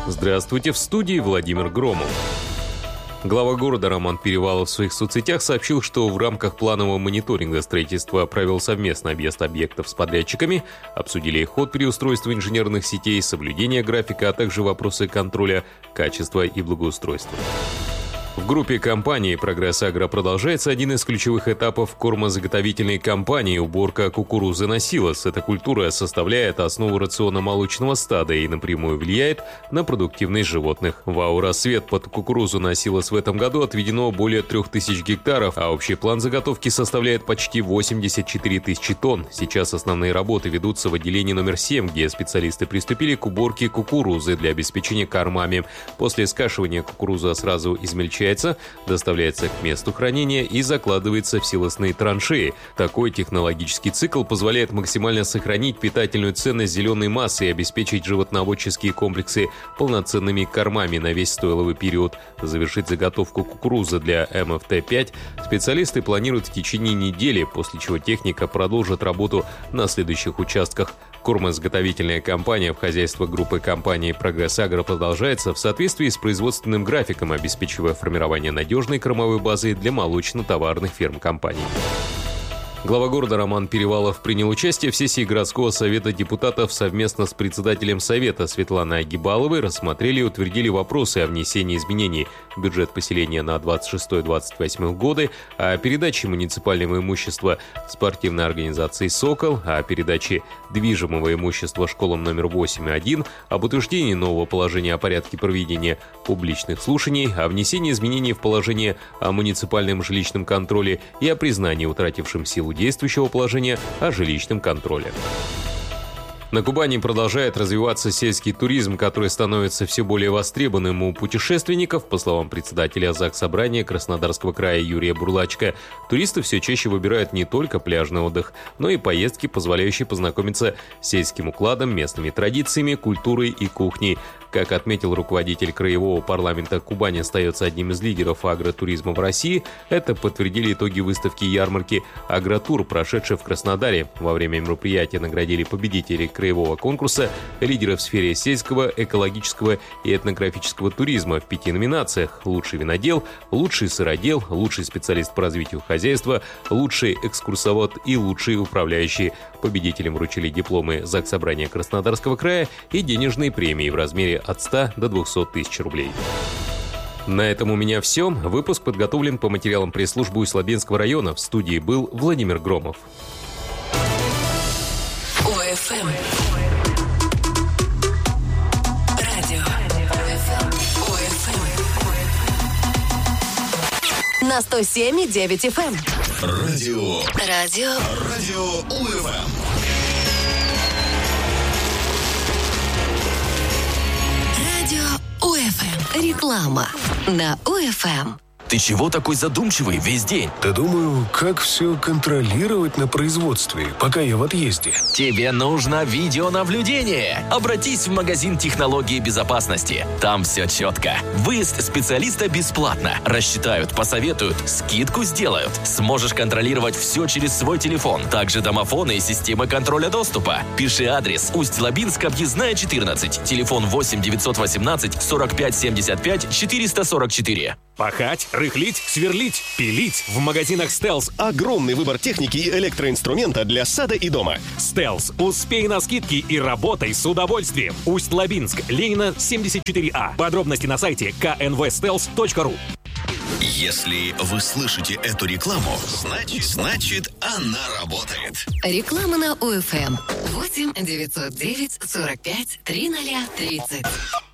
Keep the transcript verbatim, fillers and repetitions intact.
Здравствуйте, в студии Владимир Громов. Глава города Роман Перевалов в своих соцсетях сообщил, что в рамках планового мониторинга строительства провел совместный объезд объектов с подрядчиками, обсудили их ход переустройства инженерных сетей, соблюдение графика, а также вопросы контроля качества и благоустройства. В группе компании «Прогресс Агро» продолжается один из ключевых этапов кормозаготовительной кампании – уборка кукурузы на силос. Эта культура составляет основу рациона молочного стада и напрямую влияет на продуктивность животных. В АО «Рассвет» под кукурузу на силос в этом году отведено более трех тысяч гектаров, а общий план заготовки составляет почти восемьдесят четыре тысячи тонн. Сейчас основные работы ведутся в отделении номер семь, где специалисты приступили к уборке кукурузы для обеспечения кормами. После скашивания кукуруза сразу измельчается, доставляется к месту хранения и закладывается в силосные траншеи. Такой технологический цикл позволяет максимально сохранить питательную ценность зеленой массы и обеспечить животноводческие комплексы полноценными кормами на весь стойловый период. Завершить заготовку кукурузы для эм эф тэ пять специалисты планируют в течение недели, после чего техника продолжит работу на следующих участках. Кормозаготовительная кампания в хозяйство группы компании «Прогресс Агро» продолжается в соответствии с производственным графиком, обеспечивая формирование надежной кормовой базы для молочно-товарных ферм компании. Глава города Роман Перевалов принял участие в сессии городского совета депутатов совместно с председателем совета Светланой Агибаловой, рассмотрели и утвердили вопросы о внесении изменений в бюджет поселения на двадцать шестой - двадцать восьмой годы, о передаче муниципального имущества спортивной организации «Сокол», о передаче движимого имущества школам номер восемь и один, об утверждении нового положения о порядке проведения публичных слушаний, о внесении изменений в положение о муниципальном жилищном контроле и о признании утратившим силу действующего положения о жилищном контроле. На Кубани продолжает развиваться сельский туризм, который становится все более востребованным у путешественников. По словам председателя Заксобрания Краснодарского края Юрия Бурлачка, туристы все чаще выбирают не только пляжный отдых, но и поездки, позволяющие познакомиться с сельским укладом, местными традициями, культурой и кухней. Как отметил руководитель краевого парламента, Кубань остается одним из лидеров агротуризма в России. Это подтвердили итоги выставки ярмарки «Агротур», прошедшей в Краснодаре. Во время мероприятия наградили победителей краевого конкурса, лидеров в сфере сельского, экологического и этнографического туризма в пяти номинациях: лучший винодел, лучший сыродел, лучший специалист по развитию хозяйства, лучший экскурсовод и лучший управляющий. Победителям вручили дипломы Заксобрания Краснодарского края и денежные премии в размере от ста до двухсот тысяч рублей. На этом у меня все. Выпуск подготовлен по материалам пресс-службы Усть-Лабинского района. В студии был Владимир Громов. ОФМ. Радио. ОФМ. На сто семь и девять эф эм. Радио. Радио. Радио УФМ. Радио УФМ. Реклама на УФМ. Ты чего такой задумчивый весь день? Да думаю, как все контролировать на производстве, пока я в отъезде. Тебе нужно видеонаблюдение. Обратись в магазин технологии безопасности. Там все четко. Выезд специалиста бесплатно. Рассчитают, посоветуют, скидку сделают. Сможешь контролировать все через свой телефон. Также домофоны и системы контроля доступа. Пиши адрес: Усть-Лабинск, объездная четырнадцать. Телефон восемь девятьсот восемнадцать сорок пять семьдесят пять четыреста сорок четыре. Пахать, рыхлить, сверлить, пилить. В магазинах «Стелс» огромный выбор техники и электроинструмента для сада и дома. «Стелс». Успей на скидки и работай с удовольствием. Усть-Лабинск, Ленина, семьдесят четыре А. Подробности на сайте ка эн вэ стелс точка ру. Если вы слышите эту рекламу, значит, значит она работает. Реклама на УФМ. восемь девятьсот девять сорок пять тридцать тридцать.